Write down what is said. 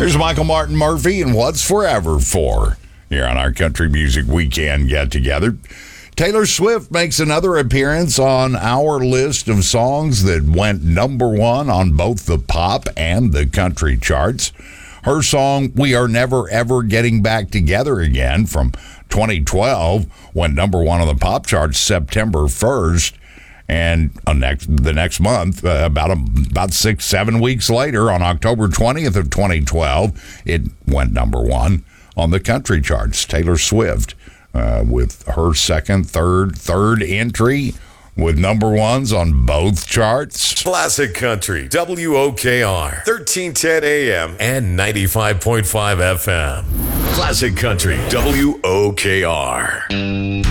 Here's Michael Martin Murphey and What's Forever For here on our Country Music Weekend get-together. Taylor Swift makes another appearance on our list of songs that went number one on both the pop and the country charts. Her song, We Are Never Ever Getting Back Together Again from 2012 went number one on the pop charts September 1st. And the next month, about 6-7 weeks later, on October 20th of 2012, it went number one on the country charts. Taylor Swift with her third entry with number ones on both charts. Classic Country, WOKR, 1310 AM and 95.5 FM. Classic Country, WOKR.